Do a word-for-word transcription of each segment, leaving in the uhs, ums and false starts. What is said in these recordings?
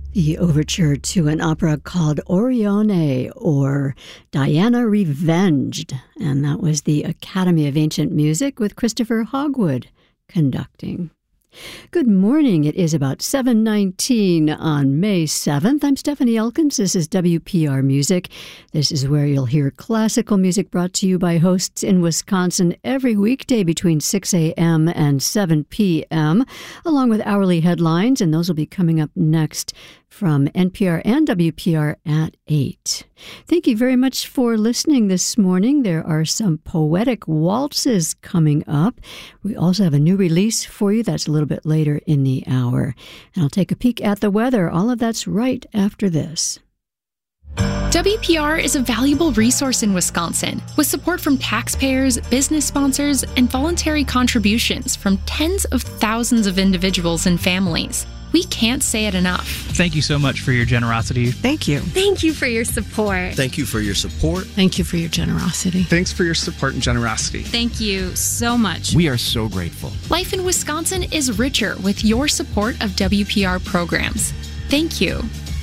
The overture to an opera called Orione, or Diana Revenged, and that was the Academy of Ancient Music with Christopher Hogwood conducting. Good morning. It is about seven nineteen on May seventh. I'm Stephanie Elkins. This is W P R Music. This is where you'll hear classical music brought to you by hosts in Wisconsin every weekday between six a.m. and seven p.m., along with hourly headlines, and those will be coming up next from N P R and W P R at eight. Thank you very much for listening this morning. There are some poetic waltzes coming up. We also have a new release for you that's a little bit later in the hour. And I'll take a peek at the weather. All of that's right after this. W P R is a valuable resource in Wisconsin, with support from taxpayers, business sponsors, and voluntary contributions from tens of thousands of individuals and families. We can't say it enough. Thank you so much for your generosity. Thank you. Thank you for your support. Thank you for your support. Thank you for your generosity. Thanks for your support and generosity. Thank you so much. We are so grateful. Life in Wisconsin is richer with your support of W P R programs. Thank you.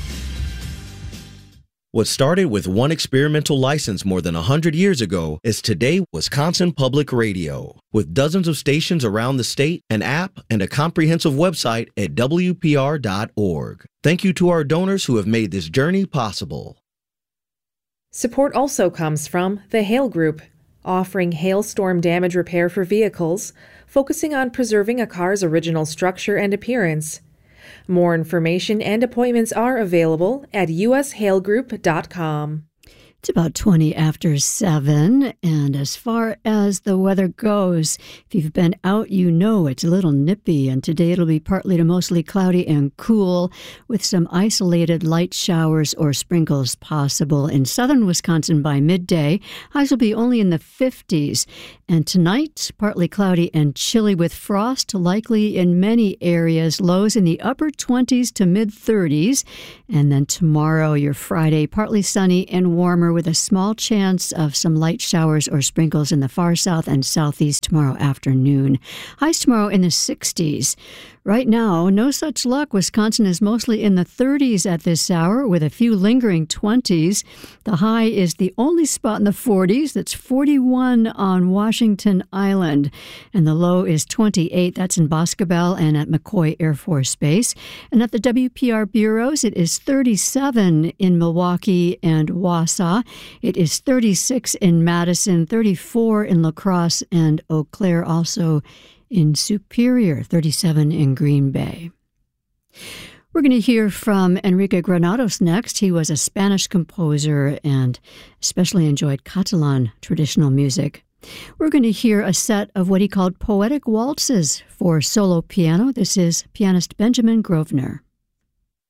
What started with one experimental license more than one hundred years ago is today Wisconsin Public Radio. With dozens of stations around the state, an app, and a comprehensive website at W P R dot org. Thank you to our donors who have made this journey possible. Support also comes from the Hail Group, offering hailstorm damage repair for vehicles, focusing on preserving a car's original structure and appearance. More information and appointments are available at u s hail group dot com. It's about twenty after seven, and as far as the weather goes, if you've been out, you know it's a little nippy, and today it'll be partly to mostly cloudy and cool, with some isolated light showers or sprinkles possible in southern Wisconsin by midday. Highs will be only in the fifties, and tonight, partly cloudy and chilly with frost likely in many areas, lows in the upper twenties to mid-thirties, and then tomorrow, your Friday, partly sunny and warmer with a small chance of some light showers or sprinkles in the far south and southeast tomorrow afternoon. Highs tomorrow in the sixties. Right now, no such luck. Wisconsin is mostly in the thirties at this hour with a few lingering twenties. The high is the only spot in the forties. That's forty-one on Washington Island. And the low is twenty-eight. That's in Boscobel and at McCoy Air Force Base. And at the W P R bureaus, it is thirty-seven in Milwaukee and Wausau. It is thirty-six in Madison, thirty-four in La Crosse and Eau Claire, also in Superior, thirty-seven in Green Bay. We're going to hear from Enrique Granados next. He was a Spanish composer and especially enjoyed Catalan traditional music. We're going to hear a set of what he called poetic waltzes for solo piano. This is pianist Benjamin Grosvenor.